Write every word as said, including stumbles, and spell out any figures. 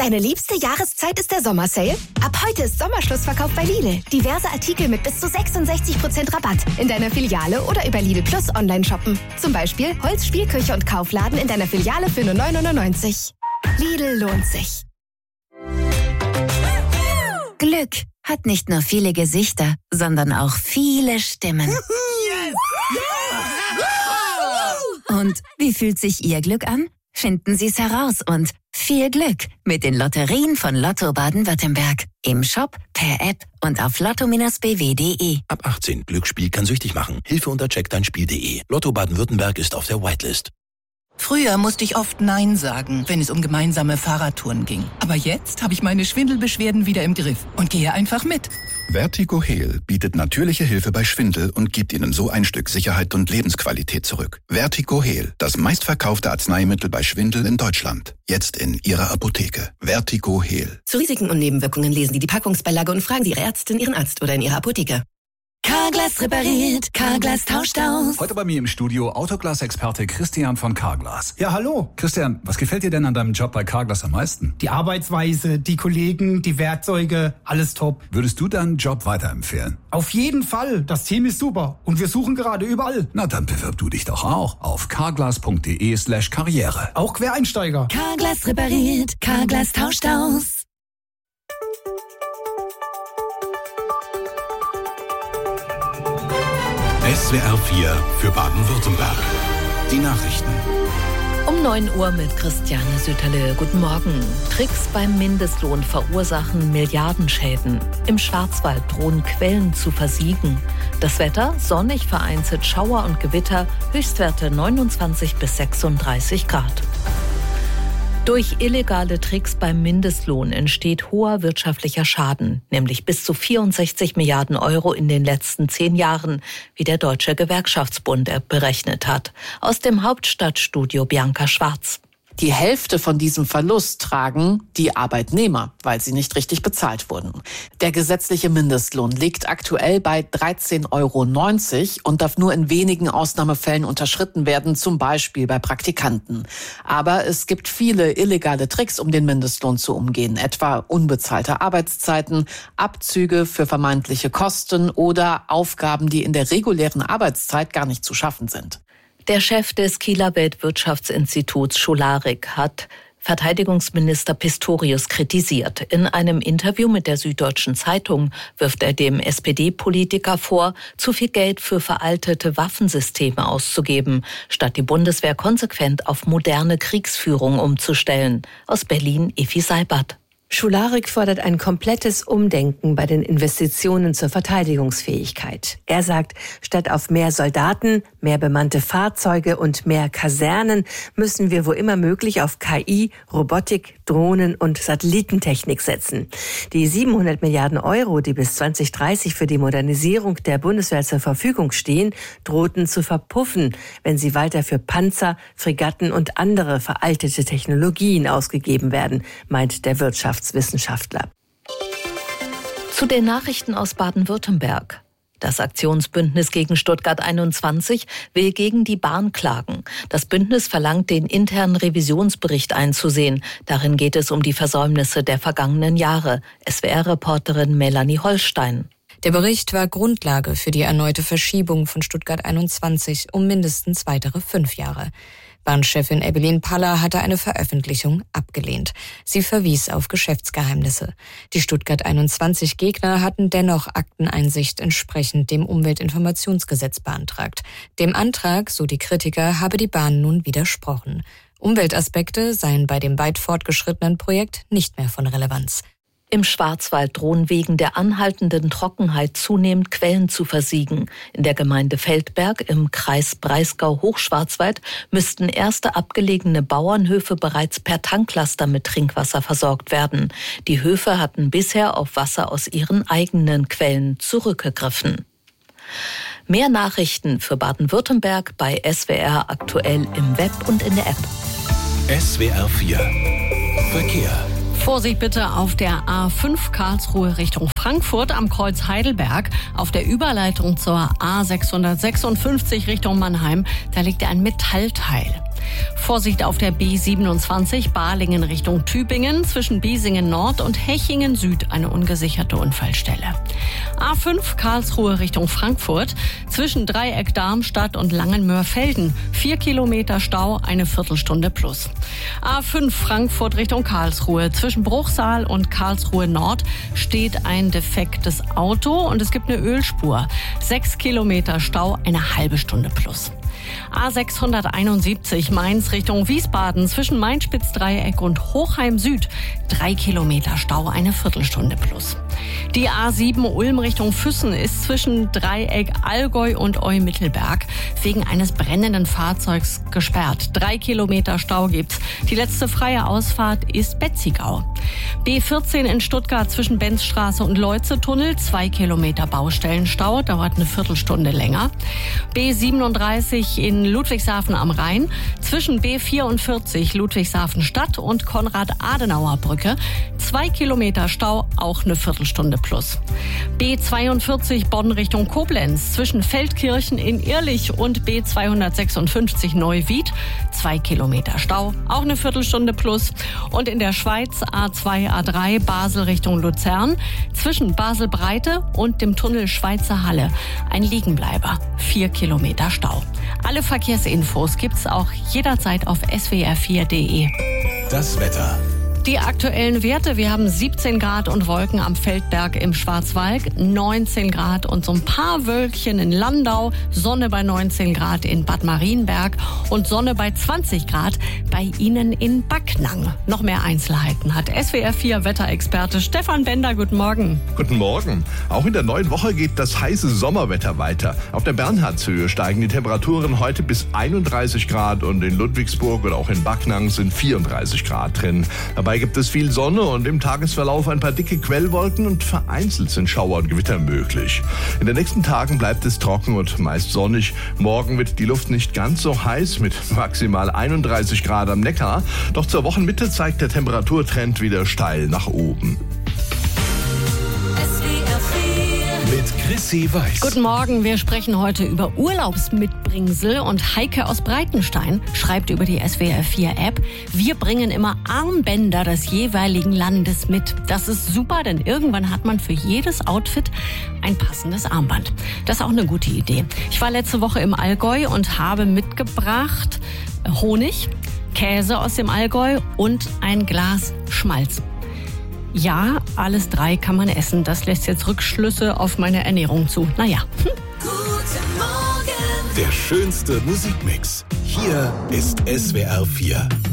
Deine liebste Jahreszeit ist der Sommersale? Ab heute ist Sommerschlussverkauf bei Lidl. Diverse Artikel mit bis zu sechsundsechzig Prozent Rabatt in deiner Filiale oder über Lidl Plus online shoppen. Zum Beispiel Holz, Spielküche und Kaufladen in deiner Filiale für nur neun neunundneunzig. Lidl lohnt sich. Glück hat nicht nur viele Gesichter, sondern auch viele Stimmen. Und wie fühlt sich Ihr Glück an? Finden Sie es heraus und viel Glück mit den Lotterien von Lotto Baden-Württemberg. Im Shop, per App und auf lotto Bindestrich b w punkt d e. Ab achtzehn. Glücksspiel kann süchtig machen. Hilfe unter check dein spiel punkt d e. Lotto Baden-Württemberg ist auf der Whitelist. Früher musste ich oft Nein sagen, wenn es um gemeinsame Fahrradtouren ging. Aber jetzt habe ich meine Schwindelbeschwerden wieder im Griff und gehe einfach mit. Vertigo Heal bietet natürliche Hilfe bei Schwindel und gibt Ihnen so ein Stück Sicherheit und Lebensqualität zurück. Vertigo Heal, das meistverkaufte Arzneimittel bei Schwindel in Deutschland. Jetzt in Ihrer Apotheke. Vertigo Heal. Zu Risiken und Nebenwirkungen lesen Sie die Packungsbeilage und fragen Sie Ihre Ärztin, Ihren Arzt oder in Ihrer Apotheke. Carglass repariert, Carglass tauscht aus. Heute bei mir im Studio Autoglas-Experte Christian von Carglass. Ja, hallo. Christian, was gefällt dir denn an deinem Job bei Carglass am meisten? Die Arbeitsweise, die Kollegen, die Werkzeuge, alles top. Würdest du deinen Job weiterempfehlen? Auf jeden Fall. Das Team ist super und wir suchen gerade überall. Na, dann bewirb du dich doch auch auf carglass punkt d e slash karriere. Auch Quereinsteiger. Carglass repariert, Carglass tauscht aus. S W R vier für Baden-Württemberg. Die Nachrichten. Um neun Uhr mit Christiane Sütterle. Guten Morgen. Tricks beim Mindestlohn verursachen Milliardenschäden. Im Schwarzwald drohen Quellen zu versiegen. Das Wetter, sonnig, vereinzelt Schauer und Gewitter, Höchstwerte neunundzwanzig bis sechsunddreißig Grad. Durch illegale Tricks beim Mindestlohn entsteht hoher wirtschaftlicher Schaden, nämlich bis zu vierundsechzig Milliarden Euro in den letzten zehn Jahren, wie der Deutsche Gewerkschaftsbund berechnet hat. Aus dem Hauptstadtstudio Bianca Schwarz. Die Hälfte von diesem Verlust tragen die Arbeitnehmer, weil sie nicht richtig bezahlt wurden. Der gesetzliche Mindestlohn liegt aktuell bei dreizehn Euro neunzig und darf nur in wenigen Ausnahmefällen unterschritten werden, zum Beispiel bei Praktikanten. Aber es gibt viele illegale Tricks, um den Mindestlohn zu umgehen, etwa unbezahlte Arbeitszeiten, Abzüge für vermeintliche Kosten oder Aufgaben, die in der regulären Arbeitszeit gar nicht zu schaffen sind. Der Chef des Kieler Weltwirtschaftsinstituts Scholarik hat Verteidigungsminister Pistorius kritisiert. In einem Interview mit der Süddeutschen Zeitung wirft er dem S P D-Politiker vor, zu viel Geld für veraltete Waffensysteme auszugeben, statt die Bundeswehr konsequent auf moderne Kriegsführung umzustellen. Aus Berlin Effi Seibert. Scholarik fordert ein komplettes Umdenken bei den Investitionen zur Verteidigungsfähigkeit. Er sagt, statt auf mehr Soldaten, mehr bemannte Fahrzeuge und mehr Kasernen müssen wir wo immer möglich auf K I, Robotik, Drohnen und Satellitentechnik setzen. Die siebenhundert Milliarden Euro, die bis zwanzig dreißig für die Modernisierung der Bundeswehr zur Verfügung stehen, drohten zu verpuffen, wenn sie weiter für Panzer, Fregatten und andere veraltete Technologien ausgegeben werden, meint der Wirtschaftswissenschaftler. Zu den Nachrichten aus Baden-Württemberg. Das Aktionsbündnis gegen Stuttgart einundzwanzig will gegen die Bahn klagen. Das Bündnis verlangt, den internen Revisionsbericht einzusehen. Darin geht es um die Versäumnisse der vergangenen Jahre. S W R-Reporterin Melanie Holstein. Der Bericht war Grundlage für die erneute Verschiebung von Stuttgart einundzwanzig um mindestens weitere fünf Jahre. Bahnchefin Evelyn Paller hatte eine Veröffentlichung abgelehnt. Sie verwies auf Geschäftsgeheimnisse. Die Stuttgart einundzwanzig-Gegner hatten dennoch Akteneinsicht entsprechend dem Umweltinformationsgesetz beantragt. Dem Antrag, so die Kritiker, habe die Bahn nun widersprochen. Umweltaspekte seien bei dem weit fortgeschrittenen Projekt nicht mehr von Relevanz. Im Schwarzwald drohen wegen der anhaltenden Trockenheit zunehmend Quellen zu versiegen. In der Gemeinde Feldberg im Kreis Breisgau-Hochschwarzwald müssten erste abgelegene Bauernhöfe bereits per Tanklaster mit Trinkwasser versorgt werden. Die Höfe hatten bisher auf Wasser aus ihren eigenen Quellen zurückgegriffen. Mehr Nachrichten für Baden-Württemberg bei S W R aktuell im Web und in der App. S W R vier Verkehr. Vorsicht bitte auf der A fünf Karlsruhe Richtung Frankfurt am Kreuz Heidelberg. Auf der Überleitung zur A sechshundertsechsundfünfzig Richtung Mannheim, da liegt ein Metallteil. Vorsicht auf der B siebenundzwanzig Balingen Richtung Tübingen, zwischen Biesingen Nord und Hechingen Süd eine ungesicherte Unfallstelle. A fünf Karlsruhe Richtung Frankfurt, zwischen Dreieck Darmstadt und Langenmörfelden, vier Kilometer Stau, eine Viertelstunde plus. A fünf Frankfurt Richtung Karlsruhe, zwischen Bruchsal und Karlsruhe Nord steht ein defektes Auto und es gibt eine Ölspur. Sechs Kilometer Stau, eine halbe Stunde plus. A sechshunderteinundsiebzig Mainz Richtung Wiesbaden, zwischen Main-Spitz-Dreieck und Hochheim Süd. Drei Kilometer Stau, eine Viertelstunde plus. Die A sieben Ulm Richtung Füssen ist zwischen Dreieck Allgäu und Eu-Mittelberg wegen eines brennenden Fahrzeugs gesperrt. Drei Kilometer Stau gibt's. Die letzte freie Ausfahrt ist Betzigau. B vierzehn in Stuttgart zwischen Benzstraße und Leuze-Tunnel. Zwei Kilometer Baustellenstau, dauert eine Viertelstunde länger. B siebenunddreißig in Ludwigshafen am Rhein, zwischen B vierundvierzig Ludwigshafen Stadt und Konrad-Adenauer-Brücke. Zwei Kilometer Stau, auch eine Viertelstunde plus. B zweiundvierzig Bonn Richtung Koblenz, zwischen Feldkirchen in Irlich und B zweihundertsechsundfünfzig Neuwied. Zwei Kilometer Stau, auch eine Viertelstunde plus. Und in der Schweiz A zwei, A drei Basel Richtung Luzern, zwischen Basel-Breite und dem Tunnel Schweizer Halle. Ein Liegenbleiber, vier Kilometer Stau. Alle Verkehrsinfos gibt's auch jederzeit auf S W R vier Punkt de. Das Wetter. Die aktuellen Werte, wir haben siebzehn Grad und Wolken am Feldberg im Schwarzwald, neunzehn Grad und so ein paar Wölkchen in Landau, Sonne bei neunzehn Grad in Bad Marienberg und Sonne bei zwanzig Grad bei Ihnen in Backnang. Noch mehr Einzelheiten hat S W R vier Wetterexperte Stefan Bender. Guten Morgen. Guten Morgen. Auch in der neuen Woche geht das heiße Sommerwetter weiter. Auf der Bernhardshöhe steigen die Temperaturen heute bis einunddreißig Grad und in Ludwigsburg oder auch in Backnang sind vierunddreißig Grad drin. Dabei gibt es viel Sonne und im Tagesverlauf ein paar dicke Quellwolken und vereinzelt sind Schauer und Gewitter möglich. In den nächsten Tagen bleibt es trocken und meist sonnig. Morgen wird die Luft nicht ganz so heiß mit maximal einunddreißig Grad am Neckar. Doch zur Wochenmitte zeigt der Temperaturtrend wieder steil nach oben. Mit Chrissy Weiß. Guten Morgen, wir sprechen heute über Urlaubsmitbringsel und Heike aus Breitenstein schreibt über die S W R vier App, wir bringen immer Armbänder des jeweiligen Landes mit. Das ist super, denn irgendwann hat man für jedes Outfit ein passendes Armband. Das ist auch eine gute Idee. Ich war letzte Woche im Allgäu und habe mitgebracht Honig, Käse aus dem Allgäu und ein Glas Schmalz. Ja, alles drei kann man essen. Das lässt jetzt Rückschlüsse auf meine Ernährung zu. Naja. Hm. Guten Morgen. Der schönste Musikmix. Hier ist S W R vier.